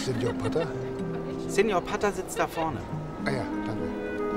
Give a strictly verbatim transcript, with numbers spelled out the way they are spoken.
Senior Potter? Senior Potter sitzt da vorne. Ah ja,